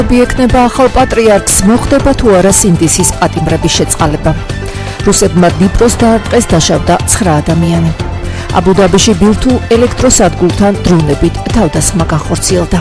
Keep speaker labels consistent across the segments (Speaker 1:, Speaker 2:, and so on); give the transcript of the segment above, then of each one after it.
Speaker 1: Objektiva ახალ პატრიარქს მოხდება თუ არა სინდისის პატიმრების შეწყალება. რუსებმა დნიპროს დაარტყეს დაშავდა 9 ადამიანი. აბუ-დაბიში ბილთულ ელექტროსადგურთან დრონებით თავდასხმა განხორციელდა.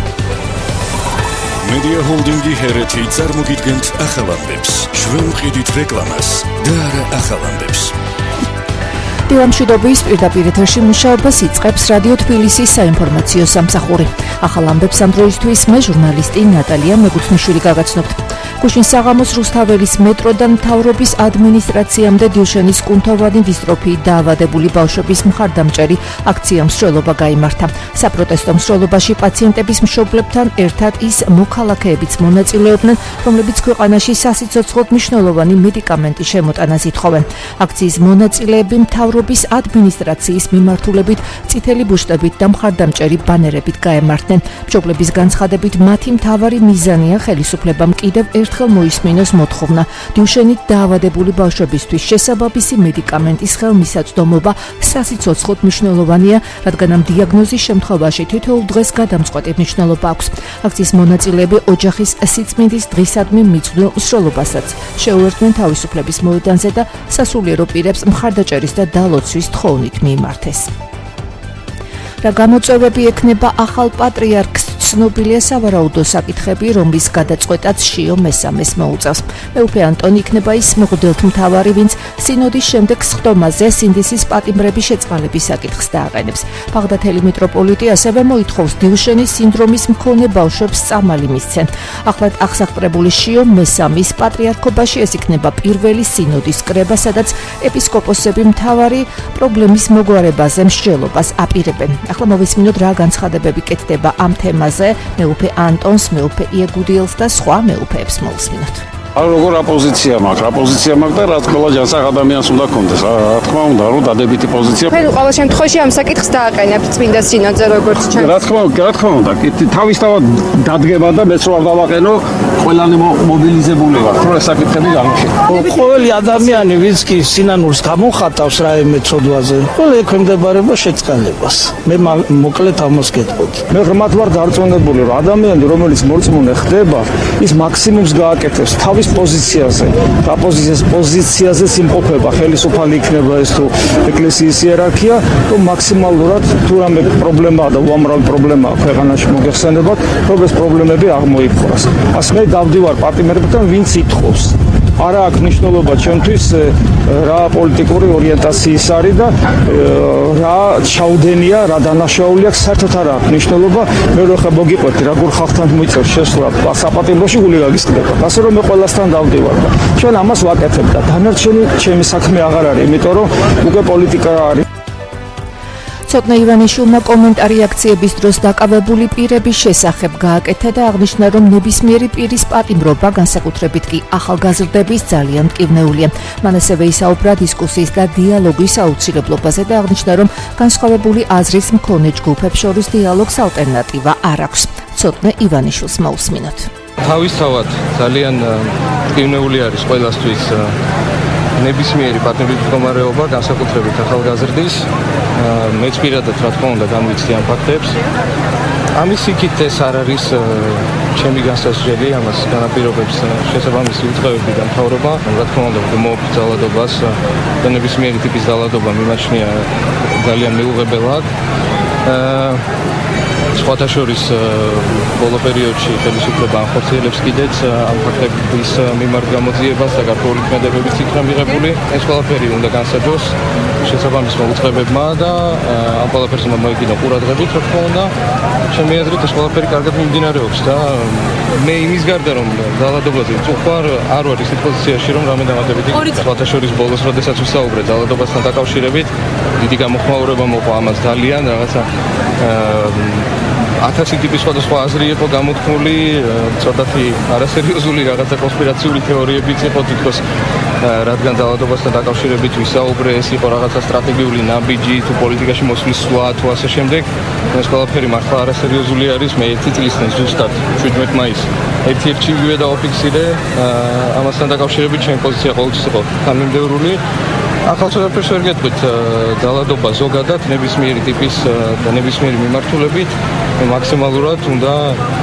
Speaker 2: Media Holdingi Hereti წარმოგიდგენთ ახალ ამბებს. ჩვენ ვყიდით რეკლამას და არა ახალ ამბებს.
Speaker 1: დილამშვიდობის პირდაპირ ეთერში მუშაობას იწყებს რადიო თბილისის საინფორმაციო სამსახური. ახალ ამბებს ამ დროისთვის მე ჟურნალისტი ნატალია მეგუთმიშვილი გაგაცნობთ. გუშინ საღამოს რუსთაველის მეტროდან მთავრობის ადმინისტრაციამდე დილშენის კუნთოვანი დისტროფიით დაავადებული ბავშვების მხარდამჭერი აქცია მსვლელობა გაიმართა. საპროტესტო მსვლელობაში პაციენტების მშობლებთან ერთად ის მოქალაქეებიც მონაწილეობდნენ, რომლებიც ქვეყანაში სასიცოცხლოდ მნიშვნელოვანი მედიკამენტის შემოტანას ითხოვენ. აქციის მონაწილეები მთავრობის ადმინისტრაციის მიმართულებით წითელი ბუშტებით და მხარდამჭერი ბანერებით გაემართნენ. მშობლების განცხადებით მათი მთავარი მიზანია ხელისუფლებამ კიდევ ერთხელ მოისმინოს მოთხოვნა დილშენით დაავადებული ბავშვებისთვის შესაბამისი მედიკამენტის ხელმისაწვდომობა სასიცოცხლოდ მნიშვნელოვანია, რადგან ამ დიაგნოზის შემთხვევაში თითოეულ დღეს გადამწყვეტი მნიშვნელობა აქვს. აქციის მონაწილეები ოჯახის სიწმინდის დღისადმი მიძღვნილ მსვლელობასაც შეუერთდნენ თავისუფლების მოედანზე და სასულიერო პირებს მხარდაჭერის და დალოცვის თხოვნით მიიმართეს. რა გამოწვევები ექნება ახალ პატრიარქს? ცნობილია სავარაუდო საკითხები, რომლის გადაწყვეტაც შიო მესამეს მოუწევს. მეუფე ანტონი იქნება ის მღვდელმთავარი, ვინც სინოდის შემდეგ სხდომაზე სინდისის პატიმრების შეწყალების საკითხს დააყენებს. ბაღდათელი მიტროპოლიტი ასევე მოითხოვს დილშენის სინდრომის მქონე ბავშვებს წამალი მისცენ. ახლად აღსახტრებული შიო მესამის პატრიარქობაში ეს იქნება პირველი სინოდის კრება, სადაც ეპისკოპოსები მთავარი პრობლემის მოგვარებაზე მსჯელობას აპირებენ. ახლა მოვისმინოთ რა განცხადებები კეთდება ამ თემაზე. მეუფე ანტონს, მეუფე იეგუდიელს და სხვა მეუფეებს მოვისმინოთ.
Speaker 3: როგორ აპოზიცია მაქვს და რაც ყველა ჯანსაღ ადამიანს უნდა კონდეს. რა თქმა უნდა, რომ დადებითი პოზიცია.
Speaker 4: მე ყოველ შემთხვევაში ამ საკითხს დააყენებ წმინდა სინოდზე როგორც ჩანს.
Speaker 3: რა თქმა უნდა, თავისთავად დადგება და მეც რო არ დავაყენო, ყველანი მობილიზებული ვარ. რომ ეს საკითხები გამოშეკო.
Speaker 5: ყოველი ადამიანი, ვინც კი სინანულს გამოხატავს რაიმე ცოდვაზე, ყველა ექვემდებარება შეწყალებას. მე მოკლედ ამას გეტყობთ.
Speaker 6: მე ღრმად ვარ დარწმუნებული, რომ ადამიანი, რომელიც მორწმუნე ხდება, ის მაქსიმუმს გააკეთებს თავის პოზიციაზე. რა პოზიციაზე იმყოფება, ხელისუფალი იქნება ეს თუ ეკლესიის იერარქია, რომ მაქსიმალურად თუ რამე პრობლემაა და უამრავი პრობლემაა ქვეყანაში მოგეხსენებათ, რომ ეს პრობლემები აღმოიფხვრას. ასე მე დავდივარ პარტნიორებთან, ვინც ითხოვს. არა აქვს მნიშვნელობა ჩემთვის რა პოლიტიკური ორიენტაციის არის და რა ჩაუდენია, რა დანაშაული აქვს, საერთოდ არ აქვს მნიშვნელობა. მე რო ხა მოგიყვეთი, როგორ ხალხთან მოიწევს შესვლა საპატიმროში გული გაგისკდება. ასე რომ მე ყველასთან დავდივარ და ჩვენ ამას ვაკეთებ და დანარჩენი ჩემი საქმე აღარ არის, იმიტომ რომ უკვე პოლიტიკა არის.
Speaker 1: ცოტნე ივანიშვილმა კომენტარი აქციების დროს დაკავებული პირების შესახებ გააკეთა და აღნიშნა, რომ ნებისმიერი პირის პატიმრობა, განსაკუთრებით კი ახალგაზრდების ძალიან მტკივნეულია. მან ასევე ისაუბრა დისკუსიის და დიალოგის აუცილებლობაზე და აღნიშნა, რომ განსხვავებული აზრის მქონე ჯგუფებს შორის დიალოგს ალტერნატივა არ აქვს. ცოტნე ივანიშვილს მოусმინოთ.
Speaker 7: თავისთავად ძალიან მტკივნეული არის ყველასთვის ნებისმიერი პატიმრობის მდგომარეობა, განსაკუთრებით ახალგაზრდის. მეც პირადად რა თქმა უნდა გამვიცდი ამ ფაქტებს. ამის იქით ეს არ არის ჩემი განსაზღვრელი, ამას განაპირობებს შესაბამისი უწყებები და მთავრობა. რა თქმა უნდა გმობ ძალადობას და ნებისმიერი ტიპის ძალადობა მიმაჩნია ძალიან მიუღებელად. სხვათა შორის ბოლო პერიოდში ხელისუფლება ახორციელებს კიდეც ამ ფაქტების მიმართ გამოძიებას და გარკვეული ქმედებებიც იქნა მიღებული. ეს ყველაფერი უნდა განსაჯოს შესაბამისმა უწყებებმა და ამ ყველაფერს უნდა მოეკიდო ყურადღებით, რა თქმა უნდა. ჩემი აზრით ეს ყველაფერი კარგად მიმდინარეობს და მე იმის გარდა რომ ძალადობაზე წუხარ არ ვარ ისეთ პოზიციაში რომ რამე დამატებითი სხვათა შორის ბოლოს როდესაც ვისაუბრე ძალადობასთან დაკავშირებით დიდი გამოხმაურება მოყვა ამას ძალიან რაღაცა 1000 ტიპის სხვადასხვა აზრი იყო გამოთქმული, ცოტათი არასერიოზული რაღაცა კონსპირაციული თეორიებიც იყო თითქოს რადგან ძალადობასთან დაკავშირებით ვისაუბრე, ეს იყო რაღაცა სტრატეგიული ნაბიჯი თუ პოლიტიკაში მოსვლის სვლა თუ ასე შემდეგ. ეს ყველაფერი მართლა არასერიოზული არის. მე 1 წლის წინ ზუსტად 17 მაისს ერთ-ერთი ვიდეო დავაფიქსირე, ამასთან დაკავშირებით ჩემი პოზიცია ყოველთვის იყო თანმიმდევრული. ახალწოდებს ვერ გეტყვით ძალადობა ზოგადად ნებისმიერი ტიპის და ნებისმიერი მიმართულებით მაქსიმალურად უნდა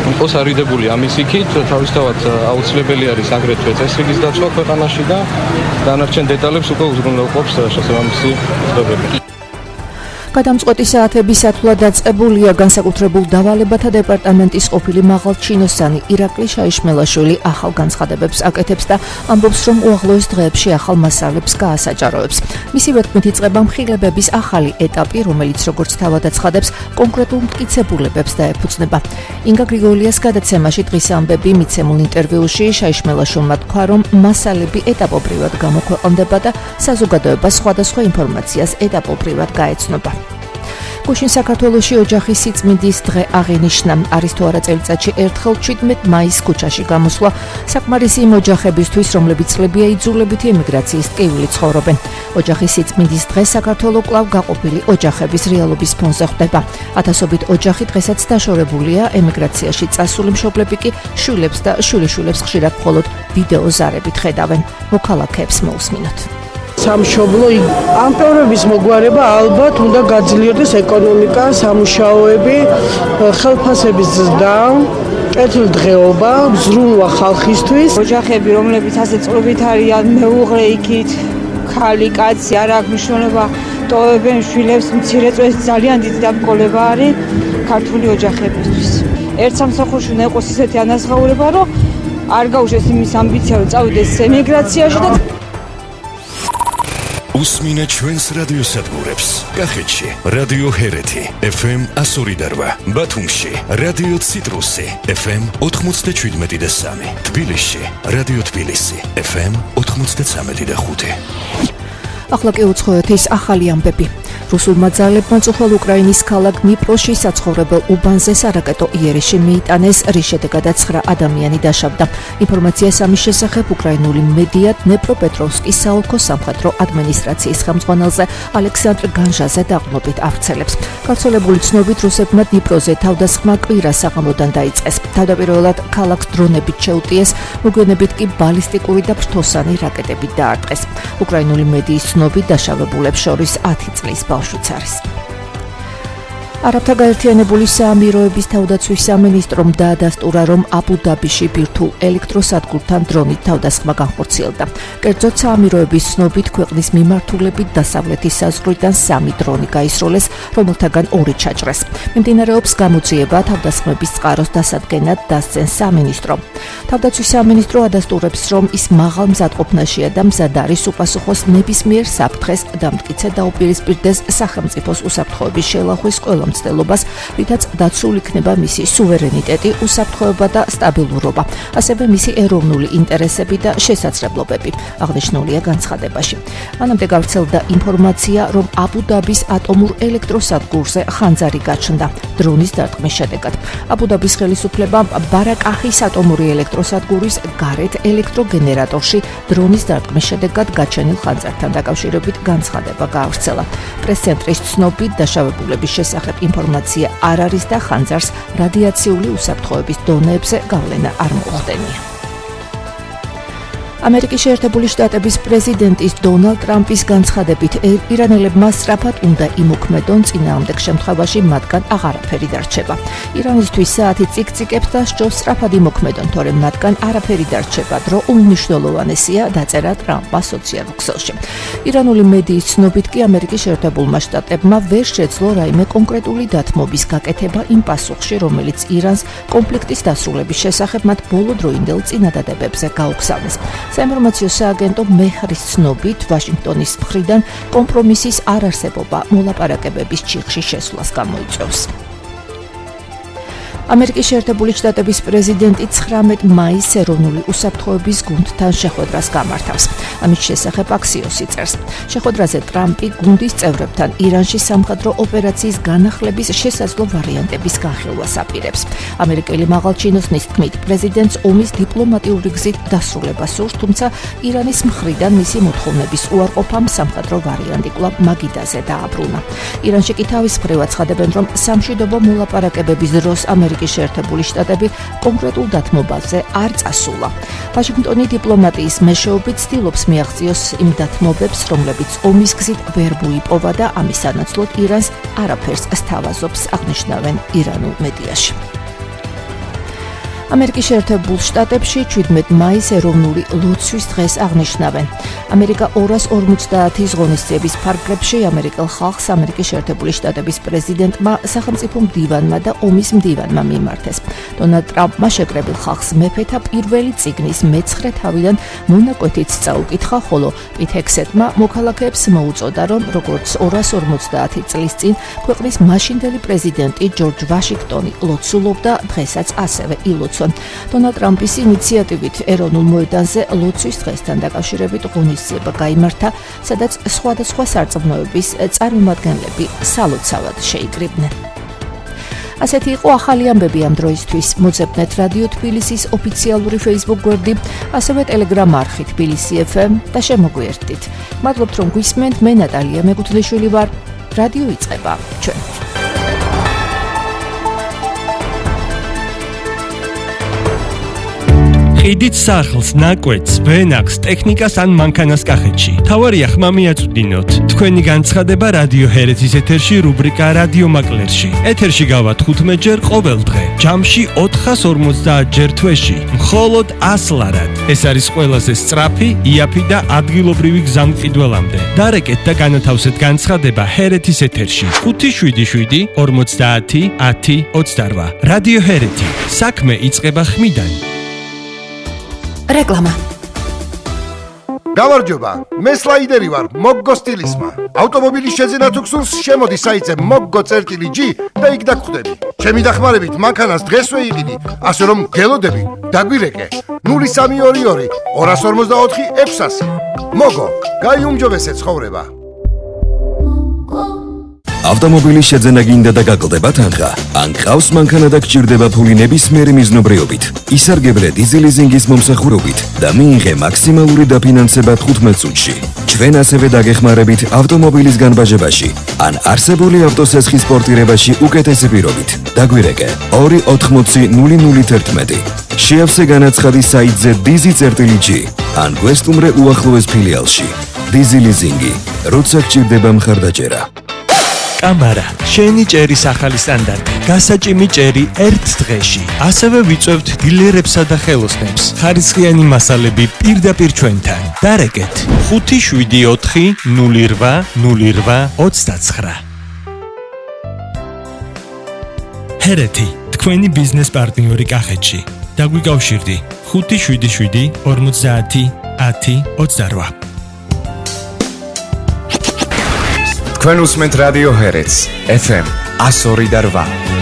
Speaker 7: იყოს არიდებული ამის იქით, თავისთავად აუცილებელი არის აგრეთვე წესრიგის დაცვა ქვეყანაში და დანარჩენ დეტალებს უკვე უზრუნველყოფს შესაბამისი ცნობები.
Speaker 1: გადამწყვეტი საათების სათვლად დაწყებულია განსაკუთრებულ დავალებათა დეპარტამენტის ყოფილი მაღალჩინოსანი ირაკლი შაიშმელაშვილი ახალ განცხადებებს აკეთებს და ამბობს, რომ უახლოეს დღეებში ახალ მასალებს გაასაჭაროებს. მისივე თქმით იწყება მხილებების ახალი ეტაპი, რომელიც როგორც თავად აცხადებს, კონკრეტულ მტკიცებულებებს დაეფუძნება. ინგა გრიგოლიას გადაცემაში დღის ამბები მიცემულ ინტერვიუში შაიშმელაშვილმა თქვა, რომ მასალები ეტაპობრივად გამოქვეყნდება და საზოგადოებას სხვადასხვა ინფორმაციას ეტაპობრივად გაეცნობა. გუშინ საქართველოში ოჯახის სიწმინდის დღე აღინიშნა. არის თუ არა წელიწადში ერთხელ 17 მაისს ქუჩაში გამოსვლა საკმარისი იმ ოჯახებისთვის, რომლებიც წლებია იძულებითი ემიგრაციის ტკივილი ცხოვრობენ. ოჯახის სიწმინდის დღე საქართველოს კვლავ გაყოფილი ოჯახების რეალობის ფონზე ხვდება. ათასობით ოჯახი დღესაც დაშორებულია, ემიგრაციაში წასული მშობლები კი შვილებს და შვილიშვილებს ხშირად მხოლოდ ვიდეო ზარებით ხედავენ. მოქალაქეებს მოусმინოთ.
Speaker 8: სამშობლო ამ პეორების მოგვარება ალბათ უნდა გაძლიერდეს ეკონომიკა, სამუშაოები, ხელფასების ზრდა, კეთილდღეობა, ზრუნვა ხალხისთვის.
Speaker 9: ოჯახები, რომლებიც ასე წყობით არიან, მეუღლე იქით, ქალი, კაცი, არ აქვს მნიშვნელობა, ტოვებენ შვილებს, მცირე წვეს ძალიან დიდი დამკოლება არის ქართული ოჯახებისთვის. ერთ სამსახურში უნდა იყოს ისეთი ანაზღაურება, რომ არ გაუშვეს იმის ამბიცია, რომ წავიდეს ემიგრაციაში და
Speaker 2: უსმინეთ ჩვენს რადიოსადგურებს. კახეთში რადიო ჰერეთი FM 102.8, ბათუმში რადიო ციტრუსი FM 97.3, თბილისში რადიო თბილისი FM 93.5.
Speaker 1: ახლა კი უცხოეთის ახალი ამბები. რუსულმა ძალებმა წუხელ უკრაინის ქალაქ დნიპროში საცხოვრებელ უბანზე სარაკეტო იერიში მიიტანეს, რის შედეგადაც 9 ადამიანი დაშავდა. ინფორმაციას ამის შესახებ უკრაინული მედია დნეპროპეტროვსკის საოლქო სამხედრო ადმინისტრაციის ხელმძღვანელზე ალექსანდრ განჟაზე დაყრდნობით ავრცელებს. გავრცელებული ცნობით რუსებმა დნიპროზე თავდასხმა კვირა საღამოდან დაიწყეს. თავდაპირველად ქალაქს დრონებით შეუტიეს, მოგვიანებით კი ბალისტიკური და ფრთოსანი რაკეტებით დაარტყეს. უკრაინული მედიის ცნობით დაშავებულებს შორის 10 წლის ბავშვიც არის. არაბთა გაერთიანებული საამიროების თავდაცვის სამინისტრომ დაადასტურა, რომ აბუ-დაბიში ბირთვულ ელექტროსადგურთან დრონით თავდასხმა განხორციელდა. კერძოდ საამიროების ცნობით ქვეყნის მიმართულებით დასავლეთის საზღვრიდან 3 დრონი გაისროლეს, რომელთაგან 2 ჩაჭრეს. მიმდინარეობს გამოძიება თავდასხმების წყაროს დასადგენად დასცენ სამინისტრო. თავდაცვის სამინისტრო ადასტურებს, რომ ის მაღალ მზადყოფნაშია და მზად არის უპასუხოს ნებისმიერ საფრთხეს დამტკიცე დაუპირისპირდეს სახელმწიფოს უსაფრთხოების შელახვის ყველა მცდელობას, რითაც დაცულ იქნება მისი სუვერენიტეტი, უსაფრთხოება და სტაბილურობა, ასევე მისი ეროვნული ინტერესები და შესაძლებლობები, აღნიშნულია განცხადებაში. მანამდე გავრცელდა ინფორმაცია, რომ აბუ-დაბის ატომურ ელექტროსადგურზე ხანძარი გაჩნდა დრონის დარტყმის შედეგად. აბუ-დაბის ხელისუფლებამ ბარაკაჰის ატომური ელექტროსადგურის გარეთ ელექტროგენერატორში დრონის დარტყმის შედეგად გაჩენილ ხანძართან დაკავშირებით განცხადება გაავრცელა. პრეს-ცენტრის ცნობით დაშავებულების შესახებ ინფორმაცია არ არის და ხანძარს რადიაციული უსაფრთხოების დონეებზე გავლენა არ მოხდენია. ამერიკის შეერთებული შტატების პრეზიდენტის დონალდ ტრამპის განცხადებით, ირანელებმა სწრაფად უნდა იმოქმედონ, წინააღმდეგ შემთხვევაში მათგან აღარაფერი დარჩება. ირანისთვის საათი წიკწიკებს და სჯობს სწრაფად იმოქმედონ, თორემ მათგან არაფერი დარჩება, დრო უმნიშვნელოვანესია, დაწერა ტრამპმა სოციალურ ქსელში. ირანული მედიის ცნობით კი ამერიკის შეერთებულმა შტატებმა ვერ შეძლო რაიმე კონკრეტული დათმობის გაკეთება იმ პასუხში, რომელიც ირანს კონფლიქტის დასრულების შესახებ მათ ბოლოდროინდელ წინადადებებზე გაუგზავნეს. საინფორმაციო სააგენტო მეჰრის ცნობით, ვაშინგტონის მხრიდან კომპრომისის არარსებობა მოლაპარაკებების ჩიხში შესვლას გამოიწვევს. ამერიკის შეერთებული შტატების პრეზიდენტი 19 მაისს ეროვნული უსაფრთხოების გუნდთან შეხვედრას გამართავს. ამის შესახებ აქსიოსი წერს. შეხვედრაზე ტრამპი გუნდის წევრებთან ირანში სამხედრო ოპერაციის განახლების შესაძლო ვარიანტების განხილვას აპირებს. ამერიკელი მაღალჩინოსნის თქმით, პრეზიდენტს ომის დიპლომატიური გზით დასრულება სურს, თუმცა ირანის მხრიდან მისი მოთხოვნების უარყოფამ სამხედრო ვარიანტი კვლავ მაგიდაზე დააბრუნა. ირანში კი თავის მხრივ აცხადებენ, რომ სამშვიდობო მოლაპარაკებების დროს ამერიკის შეერთებული შტატები კონკრეტულ დათმობაზე არ წასულა. ვაშინგტონი დიპლომატიის მეშვეობით ცდილობს მიაღწიოს იმ დათმობებს, რომლებიც ომის გზით ვერ მოიპოვა და ამის სანაცვლოდ ირანს არაფერს სთავაზობს, აღნიშნავენ ირანულ მედიაში. ამერიკის შეერთებულ შტატებში 17 მაისს ეროვნული ლოცვის დღეს აღნიშნავენ. ამერიკა 250 ღონისძიების ფარგლებში ამერიკელ ხალხს ამერიკის შეერთებული შტატების პრეზიდენტმა, სახელმწიფო მდივანმა და ომის მდივანმა მიმართეს. დონალდ ტრამპმა შეკრებილ ხალხს მეფეთა პირველი წიგნის მე-9 თავიდან მონაკვეთით წაუკითხა, ხოლო პიტ ჰექსეტმა მოქალაქეებს მოუწოდა, რომ როგორც 250 წლის წინ ქვეყნის მაშინდელი პრეზიდენტი ჯორჯ ვაშინგტონი ლოცულობდა, დღესაც ასევე ილოცვენ. დონალდ ტრამპის ინიციატივით ეროვნულ მოედანზე ლოცვის დღესთან დაკავშირებით ღონისძიება გაიმართა, სადაც სხვადასხვა სარწმუნოების წარმომადგენლები სალოცავად შეიკრიბნენ. ასეთი იყო ახალი ამბები ამ დროისთვის. მოძებნეთ რადიო თბილისის ოფიციალური Facebook გვერდი, ასევე Telegram არხი თბილისი FM და შემოგვიერთდით. მადლობთ რომ გვისმენთ, მე ნატალია მეგუთლიშვილი ვარ. რადიო იწყება ჩვენ.
Speaker 10: ყიდით სახლს, ნაკვეთს, ვენახს, ტექნიკას ან მანქანას კახეთში. თავარია ხმა მიაწვდინოთ. თქვენი განცხადება რადიო ჰერეთის ეთერში რუბრიკა რადიო მაკლერში. ეთერში გავა 15 ჯერ ყოველ დღე. ჯამში 450 ჯერ თვეში. მხოლოდ 100 ლარად. ეს არის ყველაზე სწრაფი, იაფი და ადგილობრივი გზამკიდველამდე. დარეკეთ და განათავსეთ განცხადება ჰერეთის ეთერში. 577 50 10 28. რადიო ჰერეთი. საქმე იწყება ხმიდან.
Speaker 1: რეკლამა.
Speaker 11: გამარჯობა, მე სლაიდერი ვარ, მოგგო სტილისმა. ავტომობილის შეძენა თუ გსურს, შემოდი საიტზე moggo.g და იქ დაგხვდები. ჩემი დახმარებით მანქანას დღესვე იყიდი, ასე რომ გელოდები, დაგვირეკე. 0322 254 600. მოგო, გაიუმჯობესე ცხოვრება.
Speaker 2: ავტომობილის შეძენა გინდა და გაკლდება თანხა. ან ყავს მანქანა და გჭირდება ფული ნებისმიერი მიზნობრიობით. ისარგებლე დიზელიზინგის მომსახურებით და მიიღე მაქსიმალური დაფინანსება 15 წუთში. ჩვენ ასევე დაგეხმარებით ავტომობილის განბაჟებაში ან არსებული ავტოსესხის პორტირებაში უკეთესი პირობით. დაგვირეკე 280 შეავსე განაცხადი საიტზე dizi.g ან გვესტუმრე უახლოეს ფილიალში. დიზელიზინგი, როცა გჭირდება მხარდაჭერა.
Speaker 10: კამარა, შენი ჭერის ახალი სტანდარტი. გასაჭიმი ჭერი ერთ დღეში. ასევე ვიწევთ დილერებსა და ხელოსნებს. ხარისხიანი მასალები პირდაპირ ჩვენთან. დარეკეთ 574 08 08 29. ჰერეთი, თქვენი ბიზნეს პარტნიორი კახეთში. დაგვიკავშირდი 577 50 10 28.
Speaker 12: თქვენ უსმენთ რადიო ჰერეთს FM 102.8.